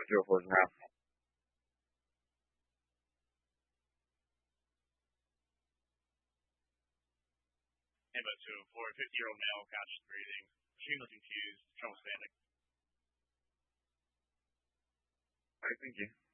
04 now. Ambo 204, 50-year-old male, conscious breathing, extremely confused, trouble standing. All right, thank you.